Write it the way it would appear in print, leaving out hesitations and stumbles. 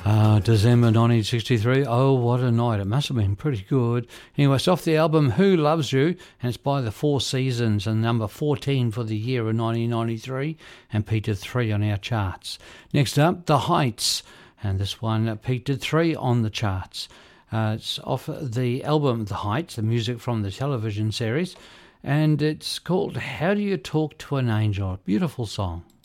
December 1963. Oh, what a night. It must have been pretty good. Anyway, it's off the album Who Loves You, and it's by the Four Seasons, and number 14 for the year of 1993, and peaked at 3 on our charts. Next up, The Heights, and this one peaked at 3 on the charts. It's off the album The Heights, the music from the television series, and it's called How Do You Talk to an Angel? Beautiful song.